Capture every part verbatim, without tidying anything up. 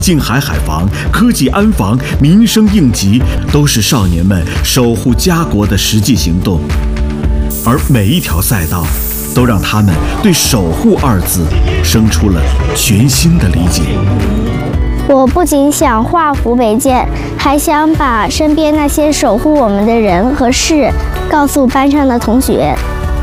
近海海防、科技安防、民生应急，都是少年们守护家国的实际行动。而每一条赛道，都让他们对守护二字生出了全新的理解。 我不仅想化腐为健，还想把身边那些守护我们的人和事告诉班上的同学。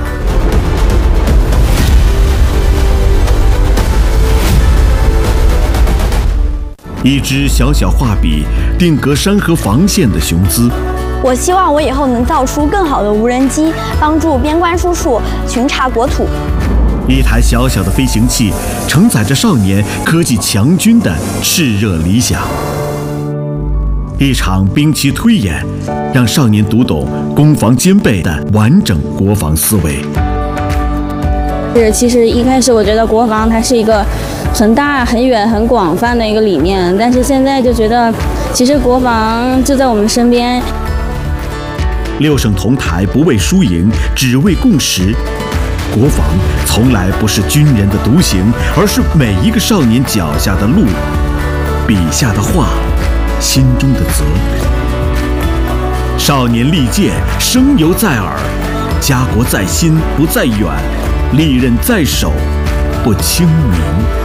一支小小画笔定格山河防线的雄姿。 我希望我以后能造出更好的无人机，帮助边关叔叔巡查国土。 一台小小的飞行器承载着少年科技强军的炽热理想。一场兵棋推演，让少年读懂攻防兼备的完整国防思维。 是，其实一开始我觉得国防它是一个很大、很远、很广泛的一个理念，但是现在就觉得，其实国防就在我们身边。 六省同台，不为输赢，只为共识。国防从来不是军人的独行，而是每一个少年脚下的路，笔下的画，心中的责。少年利剑，声犹在耳；家国在心，不在远；利刃在手，不轻鸣。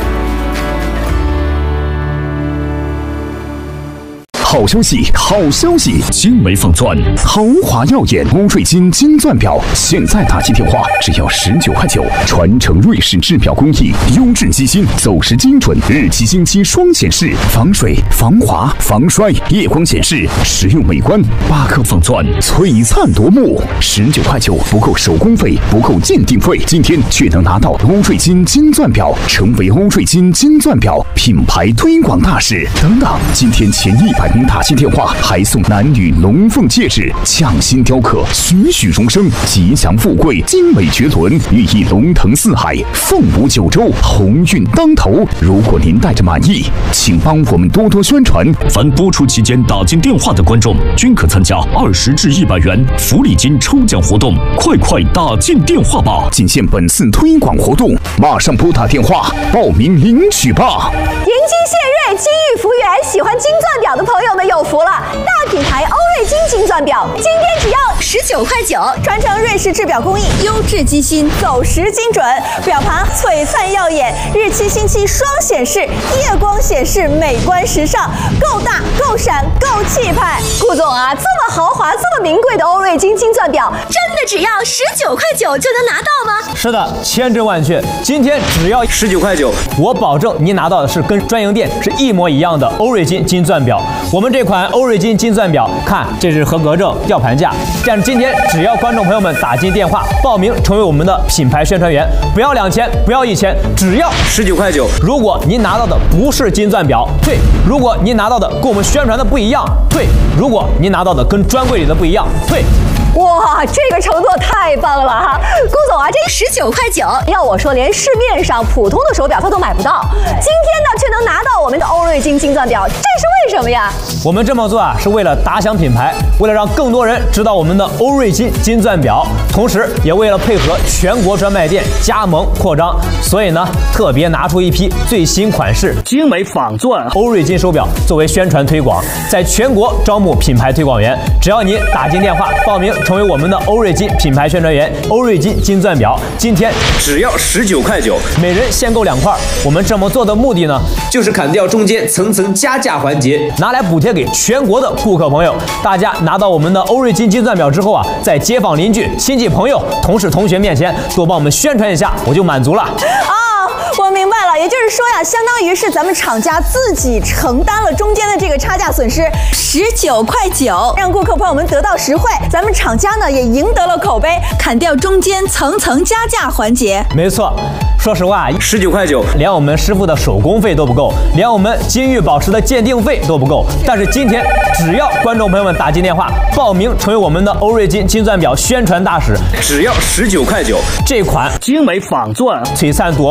好消息，好消息！精美仿钻，豪华耀眼，欧瑞金金钻表，现在打进电话只要十九块九，传承瑞士制表工艺，优质机芯，走时精准，日期星期双显示，防水、防滑、防摔，夜光显示，实用美观。八克仿钻，璀璨夺目，十九块九不够手工费，不够鉴定费，今天却能拿到欧瑞金金钻表，成为欧瑞金金钻表品牌推广大使。等等，今天前一百名打进电话还送男女龙凤戒指，匠心雕刻，栩栩荣生，吉祥富贵，精美绝伦，寓意龙腾四海，凤舞九州，鸿运当头。如果您带着满意，请帮我们多多宣传。 凡播出期间打进电话的观众，均可参加二十至一百元福利金抽奖活动，快快打进电话吧！ 仅限本次推广活动，马上拨打电话报名领取吧！ 迎金献瑞，金玉福源，喜欢金钻表的朋友们有福了！大品牌欧瑞金金钻表，今天只要十九块九，传承瑞士制表工艺，优质机芯，走时精准，表盘璀璨耀眼，日期星期双显示，夜光显示，美观时尚，够大够闪够气派。顾总啊，这么豪华这么名贵的欧瑞金金钻表，真的只要十九块九就能拿到吗？ 是的，千真万确，今天只要十九块九，我保证您拿到的是跟专营店是一模一样的欧瑞金金钻表。我们这款欧瑞金金钻表，看这是合格证、吊盘价。但是今天只要观众朋友们打进电话报名成为我们的品牌宣传员，不要两千，不要一千，只要十九块九。如果您拿到的不是金钻表，退；如果您拿到的跟我们宣传的不一样，退；如果您拿到的跟专柜里的不一样，退。 哇，这个承诺太棒了哈！顾总啊，这十九块九，要我说，连市面上普通的手表它都买不到，今天呢却能拿到我们的欧瑞金金钻表，这是为什么呀？ 我们这么做啊，是为了打响品牌，为了让更多人知道我们的欧瑞金金钻表，同时也为了配合全国专卖店加盟扩张，所以呢，特别拿出一批最新款式精美仿钻欧瑞金手表作为宣传推广，在全国招募品牌推广员，只要您打进电话报名成为我们的欧瑞金品牌宣传员，欧瑞金金钻表今天只要十九块九，每人限购两块。我们这么做的目的呢，就是砍掉中间层层加价环节，拿来补贴给全国的顾客朋友。大家拿到我们的欧瑞金金钻表之后啊，在街坊邻居、亲戚朋友、同事同学面前多帮我们宣传一下，我就满足了。 哦，我明白了，也就是说呀，相当于是咱们厂家自己承担了中间的这个差价损失，十九块九，让顾客朋友们得到实惠，咱们厂家呢也赢得了口碑，砍掉中间层层加价环节。 没错，说实话，十九块九连我们师傅的手工费都不够，连我们金玉宝石的鉴定费都不够。但是今天只要观众朋友们打进电话报名成为我们的欧瑞金金钻表宣传大使，只要十九块九，这款精美仿钻璀璨夺目，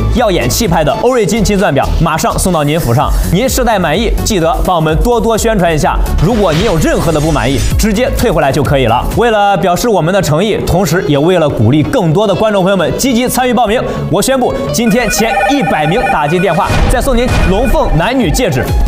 耀眼气派的欧瑞金金钻表马上送到您府上。您试戴满意，记得帮我们多多宣传一下。如果您有任何的不满意，直接退回来就可以了。为了表示我们的诚意，同时也为了鼓励更多的观众朋友们积极参与报名，我宣布今天前一百名打进电话再送您龙凤男女戒指。